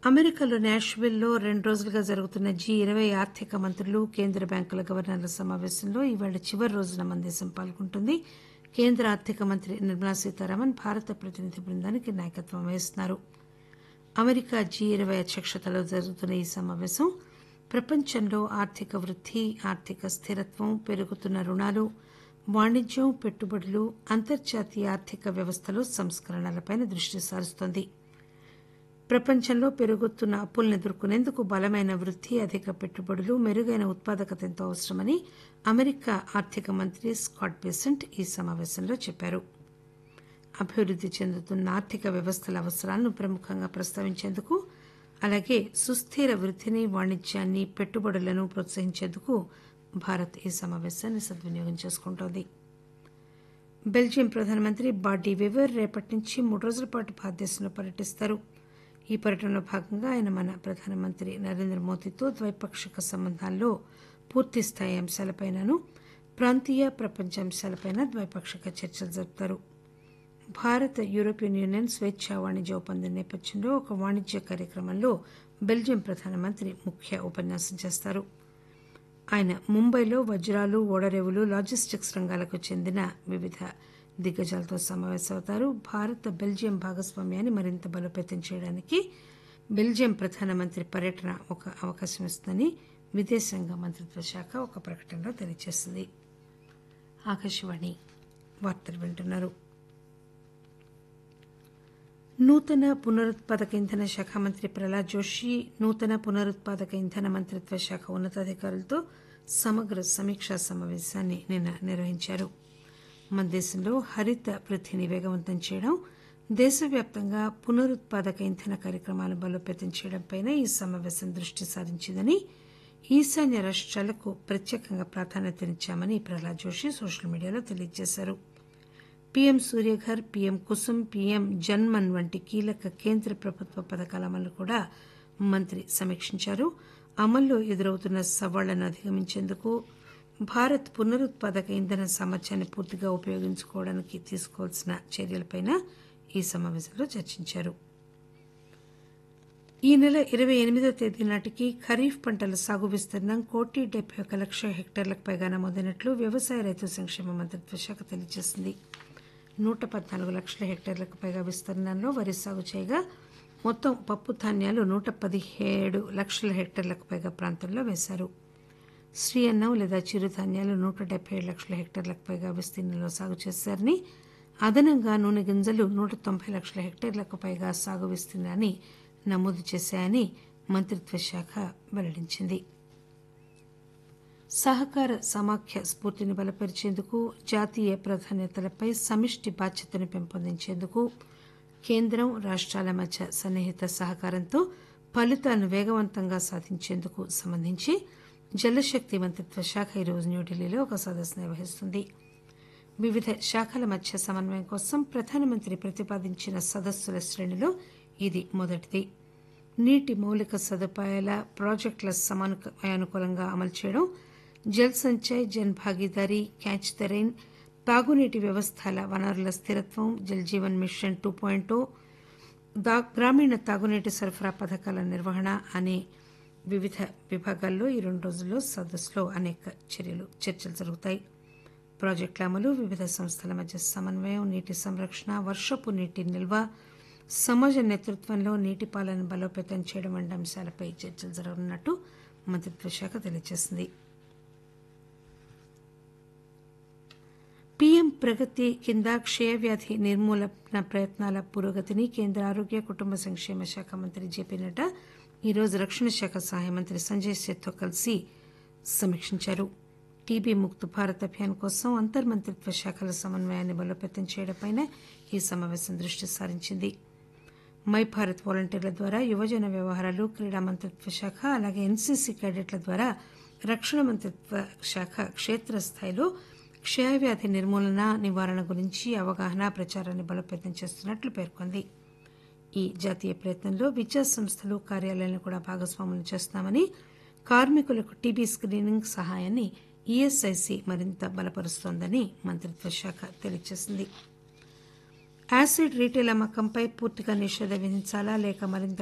అమెరికాలో నాష్విల్లో 2 రోజులుగా జరుగుతున్న G20 ఆర్థిక మంత్రులు, కేంద్ర బ్యాంకుల గవర్నర్ల సమావేశంలో ఇవాళ చివరి రోజున మన దేశం పాల్గొంటుంది. కేంద్ర ఆర్థిక మంత్రి నిర్మలా సీతారామన్ భారత ప్రతినిధి బృందానికి నాయకత్వం వహిస్తున్నారు. అమెరికా G20 అధ్యక్షతలో జరుగుతున్న ఈ సమావేశం ప్రపంచంలో ఆర్థిక వృద్ధి, ఆర్థిక స్థిరత్వం, పెరుగుతున్న రుణాలు, వాణిజ్యం, పెట్టుబడులు, అంతర్జాతీయ ఆర్థిక వ్యవస్థలో సంస్కరణలపై దృష్టి సారిస్తోంది. ప్రపంచంలో పెరుగుతున్న అప్పులను ఎదుర్కొనేందుకు బలమైన వృద్ధి, అధిక పెట్టుబడులు, మెరుగైన ఉత్పాదకత ఎంతో అవసరమని అమెరికా ఆర్థిక మంత్రి స్కాట్ బెసెంట్ ఈ సమావేశంలో చెప్పారు. అభివృద్ధి చెందుతున్న ఆర్థిక వ్యవస్థల అవసరాలను ప్రముఖంగా ప్రస్తావించేందుకు, అలాగే సుస్థిర వృద్ధిని, వాణిజ్యాన్ని, పెట్టుబడులను ప్రోత్సహించేందుకు భారత్ ఈ సమావేశాన్ని సద్వినియోగం చేసుకుంటోంది. బెల్జియం ప్రధానమంత్రి బాడీ వెవర్ రేపటి నుంచి 3 రోజుల పాటు భారతదేశంలో పర్యటిస్తారు. ఈ పర్యటనలో భాగంగా ఆయన మన ప్రధానమంత్రి నరేంద్ర మోదీతో ద్వైపాక్షిక సంబంధాల్లో పూర్తిస్థాయి అంశాలపైనను, ప్రాంతీయ, ప్రపంచ అంశాలపైన ద్వైపాక్షిక చర్చలు జరుపుతారు. భారత్ యూరోపియన్ యూనియన్ స్వేచ్ఛా వాణిజ్య ఒప్పందం నేపథ్యంలో ఒక వాణిజ్య కార్యక్రమంలో బెల్జియం ప్రధానమంత్రి ముఖ్య ఉపన్యాసం చేస్తారు. ఆయన ముంబైలో వజ్రాలు, ఓడరేవులు, లాజిస్టిక్స్ రంగాలకు చెందిన వివిధ దిగ్గజాలతో సమావేశమవుతారు. భారత్ బెల్జియం భాగస్వామ్యాన్ని మరింత బలోపేతం చేయడానికి బెల్జియం ప్రధానమంత్రి పర్యటన ఒక అవకాశం ఇస్తుందని విదేశాంగ మంత్రిత్వ శాఖ ఒక ప్రకటనలో తెలియజేసింది. ఆకాశవాణి వార్తలు వింటున్నారు. నూతన పునరుత్పాదక ఇంధన శాఖ మంత్రి ప్రహ్లాద్ జోషి నూతన పునరుత్పాదక ఇంధన మంత్రిత్వ శాఖ ఉన్నతాధికారులతో సమగ్ర సమీక్షా సమావేశాన్ని నిన్న నిర్వహించారు. మన దేశంలో హరిత వృద్ధిని వేగవంతం చేయడం, దేశవ్యాప్తంగా పునరుత్పాదక ఇంధన కార్యక్రమాలను బలోపేతం చేయడంపై ఈ సమావేశం దృష్టి సారించిందని, ఈశాన్య రాష్ట్రాలకు ప్రత్యేకంగా ప్రాధాన్యతనిచ్చామని ప్రహ్లాద్ జోషి సోషల్ మీడియాలో తెలియజేశారు. PM Surya Ghar, PM Kusum, PM JANMAN వంటి కీలక కేంద్ర ప్రభుత్వ పథకాల అమలు కూడా మంత్రి సమీక్షించారు. అమల్లో ఎదురవుతున్న సవాళ్లను అధిగమించేందుకు భారత్ పునరుత్పాదక ఇంధన సామర్థ్యాన్ని పూర్తిగా ఉపయోగించుకోవడానికి తీసుకోవాల్సిన చర్యలపై ఈ సమావేశంలో చర్చించారు. ఈ నెల 28వ తేదీ నాటికి ఖరీఫ్ పంటల సాగు విస్తీర్ణం 1,71,00,000 హెక్టార్లకు పైగా నమోదైనట్లు వ్యవసాయ రైతు సంక్షేమ మంత్రిత్వ శాఖ తెలియజేసింది. 114 లక్షల హెక్టార్లకు పైగా విస్తీర్ణంలో వరి సాగు చేయగా, మొత్తం పప్పు ధాన్యాలు 117 లక్షల హెక్టార్లకు పైగా ప్రాంతంలో వేశారు. శ్రీ అన్నం లేదా చిరుధాన్యాలు 177 లక్షల హెక్టార్లకు పైగా విస్తీర్ణంలో సాగు చేశారని, అదనంగా నూనె గింజలు 190 లక్షల హెక్టార్లకు పైగా సాగు విస్తీర్ణాన్ని నమోదు చేశాయని మంత్రిత్వ శాఖ వెల్లడించింది. సహకార సమాఖ్య స్ఫూర్తిని బలపరిచేందుకు, జాతీయ ప్రాధాన్యతలపై సమిష్టి బాధ్యతను పెంపొందించేందుకు, కేంద్రం, రాష్ట్రాల మధ్య సన్నిహిత సహకారంతో ఫలితాలను వేగవంతంగా సాధించేందుకు సంబంధించి జలశక్తి మంత్రిత్వ శాఖ ఈరోజు న్యూఢిల్లీలో ఒక సదస్సు నిర్వహిస్తుంది. వివిధ శాఖల మధ్య సమన్వయం కోసం ప్రధానమంత్రి ప్రతిపాదించిన సదస్సుల శ్రేణిలో ఇది మొదటిది. నీటి మౌలిక సదుపాయాల ప్రాజెక్టుల సమయానుకూలంగా అమలు చేయడం, Jal Sanchay, Jan Bhagidari, catch the rain, తాగునీటి వ్యవస్థల వనరుల స్థిరత్వం, జల్ జీవన్ మిషన్ 2.0, గ్రామీణ తాగునీటి సరఫరా పథకాల నిర్వహణ అనే వివిధ విభాగాల్లో ఈ 2 రోజుల్లో సదస్సులో అనేక చర్చలు జరుగుతాయి. ప్రాజెక్టుల అమలు, వివిధ సంస్థల మధ్య సమన్వయం, నీటి సంరక్షణ, వర్షపు నీటి నిల్వ, సమాజ నేతృత్వంలో నీటి పాలన బలోపేతం చేయడం వంటి అంశాలపై చర్చలు జరగనున్నట్టు మంత్రిత్వ శాఖ తెలియజేసింది. పీఎం ప్రగతి కింద క్షయవ్యాధి నిర్మూలన ప్రయత్నాల పురోగతిని కేంద్ర ఆరోగ్య కుటుంబ సంక్షేమ శాఖ మంత్రి జేపీ నడ్డా ఈరోజు రక్షణ శాఖ సహాయ మంత్రి సంజయ్ సేత్తో కలిసి సమీక్షించారు. టీబీ ముక్త్ భారత్ అభియాన్ కోసం అంతర్మంత్రిత్వ శాఖల సమన్వయాన్ని బలోపేతం చేయడంపై ఈ సమావేశం దృష్టి సారించింది. మై భారత్ వాలంటీర్ల ద్వారా యువజన వ్యవహారాలు, క్రీడా మంత్రిత్వ శాఖ, అలాగే ఎన్సీసీ క్యాడెట్ల ద్వారా రక్షణ మంత్రిత్వ శాఖ క్షేత్రస్థాయిలో క్షయవ్యాధి నిర్మూలన, నివారణ గురించి అవగాహన, ప్రచారాన్ని బలోపేతం చేస్తున్నట్లు పేర్కొంది. ఈ జాతీయ ప్రయత్నంలో విద్యా సంస్థలు, కార్యాలయాలను కూడా భాగస్వాములు చేస్తున్నామని, కార్మికులకు టీబీ స్క్రీనింగ్ సహాయాన్ని ఈఎస్ఐసి మరింత బలపరుస్తోందని మంత్రిత్వ శాఖ తెలియజేసింది. యాసిడ్ రీటైల్ అమ్మకంపై పూర్తిగా నిషేధం విధించాలా లేక మరింత